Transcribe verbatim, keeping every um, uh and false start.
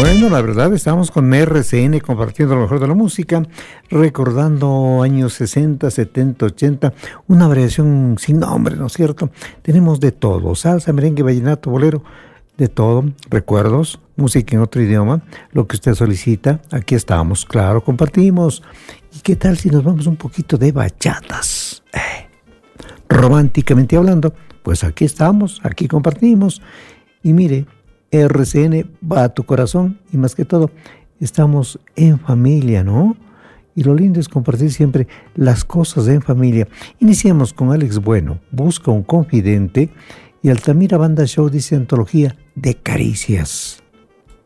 Bueno, la verdad, estamos con R C N compartiendo lo mejor de la música, recordando años sesenta, setenta, ochenta, una variación sin nombre, ¿no es cierto? Tenemos de todo, salsa, merengue, vallenato, bolero, de todo, recuerdos, música en otro idioma, lo que usted solicita, aquí estamos, claro, compartimos. ¿Y qué tal si nos vamos un poquito de bachatas? Eh, románticamente hablando, pues aquí estamos, aquí compartimos. Y mire, R C N va a tu corazón y más que todo, estamos en familia, ¿no? Y lo lindo es compartir siempre las cosas en familia. Iniciamos con Alex Bueno, Busca un confidente, y Altamira Banda Show dice antología de caricias.